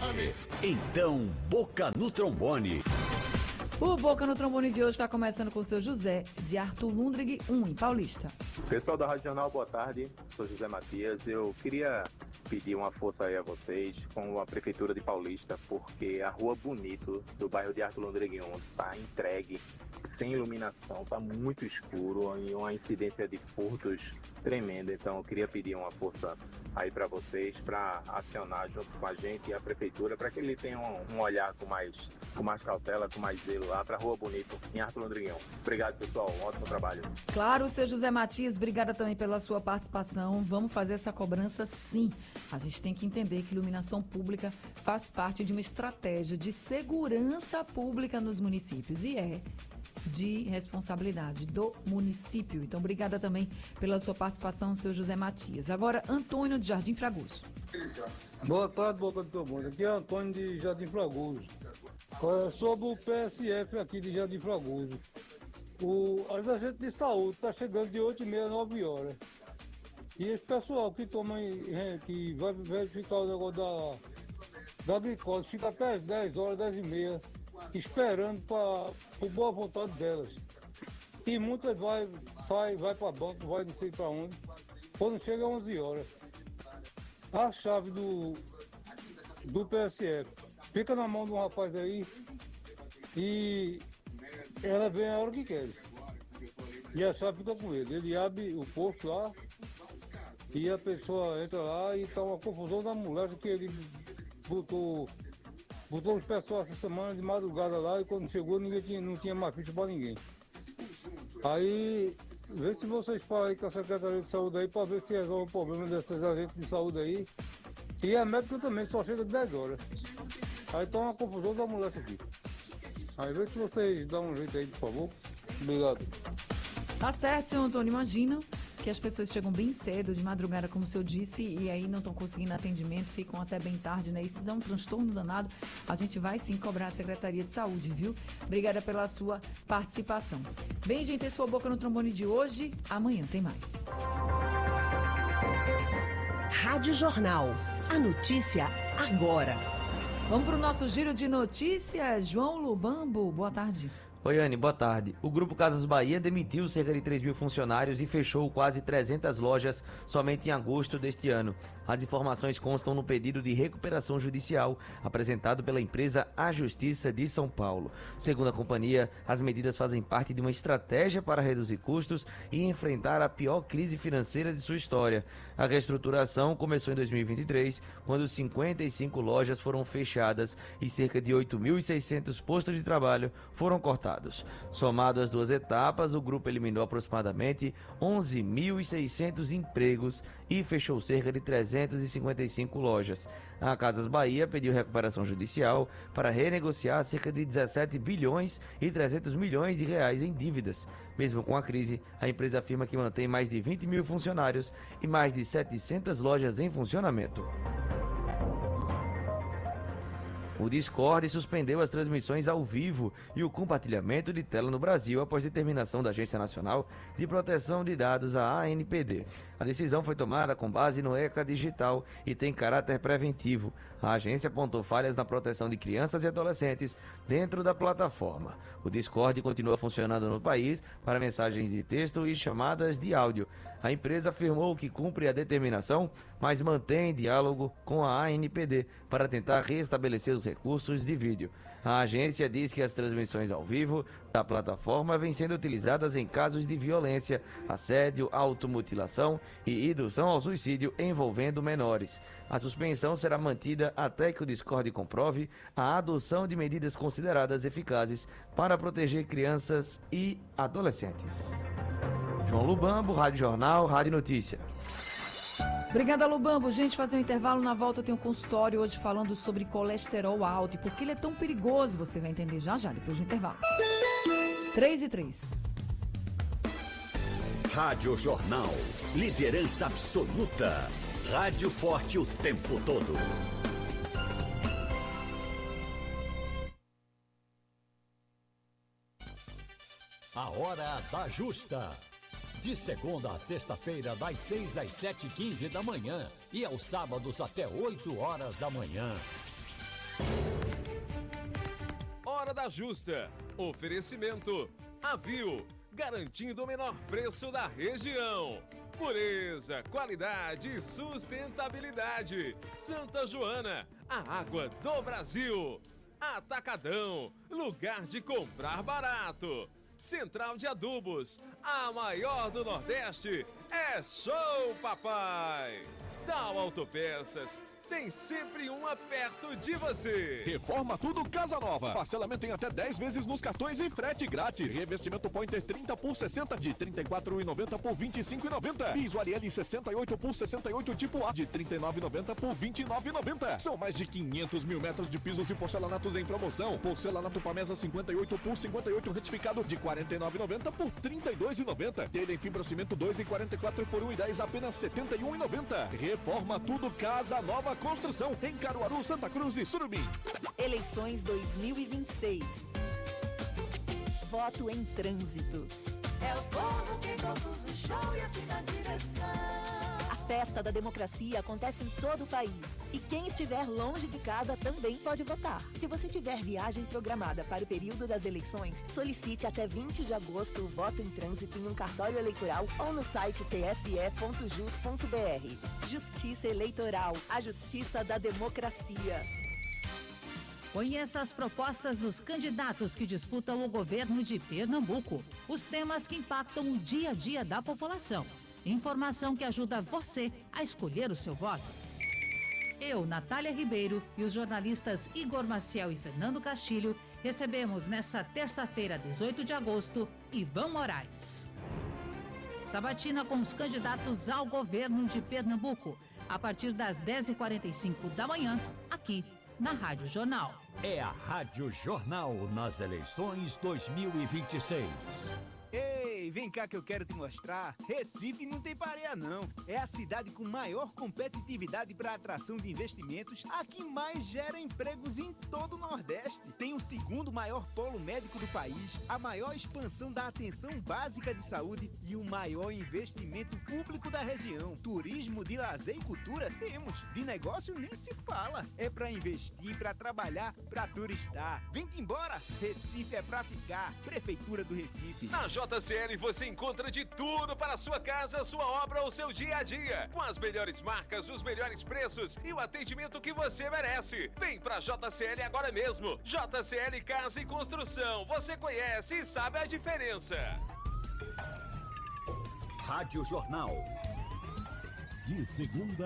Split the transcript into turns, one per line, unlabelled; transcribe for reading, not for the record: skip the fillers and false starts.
Então, Boca no Trombone.
O Boca no Trombone de hoje está começando com o seu José, de Arthur Lundrig 1, em Paulista.
Pessoal da Rádio Jornal, boa tarde. Sou José Matias. Eu queria pedir uma força aí a vocês com a Prefeitura de Paulista, porque a Rua Bonito, do bairro de Arthur Lundrig 1, está entregue, sem iluminação, está muito escuro e uma incidência de furtos tremenda. Então eu queria pedir uma força aí para vocês, para acionar junto com a gente e a Prefeitura, para que ele tenha um olhar com mais cautela, com mais zelo lá para a Rua Bonito, em Arthur Lundrig 1. Obrigado, pessoal. Um ótimo trabalho.
Claro, seu José Matias, obrigada também pela sua participação. Vamos fazer essa cobrança, sim. A gente tem que entender que iluminação pública faz parte de uma estratégia de segurança pública nos municípios e é de responsabilidade do município. Então, obrigada também pela sua participação, seu José Matias. Agora, Antônio de Jardim Fragoso.
Boa tarde, Boca do Trombone. Aqui é Antônio de Jardim Fragoso. Sobre o PSF aqui de Jardim Fragoso. As agentes de saúde estão chegando de 8h30 a 9 horas. E esse pessoal que toma, que vai verificar o negócio da glicose, fica até as 10 horas, 10h30, esperando por boa vontade delas. E muitas vai para banco, vai não sei para onde, quando chega às 11 horas. A chave do PSF fica na mão de um rapaz aí e ela vem a hora que quer. E a chave fica com ele. Ele abre o posto lá e a pessoa entra lá e tá uma confusão da mulher que ele botou os pessoal essa semana de madrugada lá e quando chegou não tinha mais ficha para ninguém. Aí, vê se vocês falam aí com a Secretaria de Saúde aí para ver se resolve o problema dessas agentes de saúde aí. E a médica também só chega de 10 horas. Aí tá uma confusão da mulher aqui. Aí vê se vocês dão um jeito aí, por favor. Obrigado.
Tá certo, senhor Antônio. Imagina que as pessoas chegam bem cedo, de madrugada, como o senhor disse, e aí não estão conseguindo atendimento, ficam até bem tarde, né? Isso dá um transtorno danado. A gente vai sim cobrar a Secretaria de Saúde, viu? Obrigada pela sua participação. Bem, gente, esse foi o Boca no Trombone de hoje. Amanhã tem mais.
Rádio Jornal. A notícia agora.
Vamos para o nosso giro de notícias. João Lubambo, boa tarde.
Oi, Anne, boa tarde. O Grupo Casas Bahia demitiu cerca de 3.000 funcionários e fechou quase 300 lojas somente em agosto deste ano. As informações constam no pedido de recuperação judicial apresentado pela empresa à Justiça de São Paulo. Segundo a companhia, as medidas fazem parte de uma estratégia para reduzir custos e enfrentar a pior crise financeira de sua história. A reestruturação começou em 2023, quando 55 lojas foram fechadas e cerca de 8.600 postos de trabalho foram cortados. Somado às duas etapas, o grupo eliminou aproximadamente 11.600 empregos e fechou cerca de 355 lojas. A Casas Bahia pediu recuperação judicial para renegociar cerca de 17 bilhões e 300 milhões de reais em dívidas. Mesmo com a crise, a empresa afirma que mantém mais de 20 mil funcionários e mais de 700 lojas em funcionamento. O Discord suspendeu as transmissões ao vivo e o compartilhamento de tela no Brasil após determinação da Agência Nacional de Proteção de Dados, a ANPD. A decisão foi tomada com base no ECA Digital e tem caráter preventivo. A agência apontou falhas na proteção de crianças e adolescentes dentro da plataforma. O Discord continua funcionando no país para mensagens de texto e chamadas de áudio. A empresa afirmou que cumpre a determinação, mas mantém diálogo com a ANPD para tentar restabelecer os recursos de vídeo. A agência diz que as transmissões ao vivo da plataforma vêm sendo utilizadas em casos de violência, assédio, automutilação e indução ao suicídio envolvendo menores. A suspensão será mantida até que o Discord comprove a adoção de medidas consideradas eficazes para proteger crianças e adolescentes. João Lubambo, Rádio Jornal, Rádio Notícia.
Obrigada, Lubambo. Gente, fazer um intervalo. Na volta eu tenho um consultório hoje falando sobre colesterol alto e por que ele é tão perigoso. Você vai entender já, depois do intervalo. 3:03.
Rádio Jornal. Liderança absoluta. Rádio forte o tempo todo.
A Hora da Justa. De segunda a sexta-feira, das 6 às 7h15 da manhã e aos sábados até 8 horas da manhã.
Hora da Justa. Oferecimento Avil, garantindo o menor preço da região. Pureza, qualidade e sustentabilidade. Santa Joana, a água do Brasil. Atacadão, lugar de comprar barato. Central de Adubos, a maior do Nordeste. É show, papai! Tal Autopeças, tem sempre uma perto de você.
Reforma Tudo Casa Nova. Parcelamento em até 10 vezes nos cartões e frete grátis. Revestimento Pointer 30 por 60 de R$ 34,90 por R$ 25,90. Piso Ariel 68 por 68 tipo A de R$ 39,90 por R$ 29,90. São mais de 500 mil metros de pisos e porcelanatos em promoção. Porcelanato Pamesa 58 por 58 retificado de R$ 49,90 por R$ 32,90. Telha em fibrocimento 2,44 por R$ 1,10 apenas R$ 71,90. Reforma Tudo Casa Nova Construção em Caruaru, Santa Cruz e Surubim.
Eleições 2026. Voto em trânsito.
É o povo que produz o show e assim na direção.
A festa da democracia acontece em todo o país. E quem estiver longe de casa também pode votar. Se você tiver viagem programada para o período das eleições, solicite até 20 de agosto o voto em trânsito em um cartório eleitoral ou no site tse.jus.br. Justiça Eleitoral, a justiça da democracia.
Conheça as propostas dos candidatos que disputam o governo de Pernambuco. Os temas que impactam o dia a dia da população. Informação que ajuda você a escolher o seu voto. Eu, Natália Ribeiro e os jornalistas Igor Maciel e Fernando Castilho recebemos nesta terça-feira, 18 de agosto, Ivan Moraes. Sabatina com os candidatos ao governo de Pernambuco, a partir das 10h45 da manhã, aqui na Rádio Jornal.
É a Rádio Jornal nas eleições 2026.
Ei, vem cá que eu quero te mostrar. Recife não tem pareia não. É a cidade com maior competitividade para atração de investimentos, a que mais gera empregos em todo o Nordeste. Tem o segundo maior polo médico do país, a maior expansão da atenção básica de saúde e o maior investimento público da região. Turismo, de lazer e cultura temos. De negócio nem se fala. É para investir, para trabalhar, para turistar. Vem-te embora. Recife é para ficar. Prefeitura do Recife.
Na JCL você encontra de tudo para a sua casa, sua obra ou seu dia a dia. Com as melhores marcas, os melhores preços e o atendimento que você merece. Vem pra JCL agora mesmo. JCL Casa e Construção. Você conhece e sabe a diferença.
Rádio Jornal. De segunda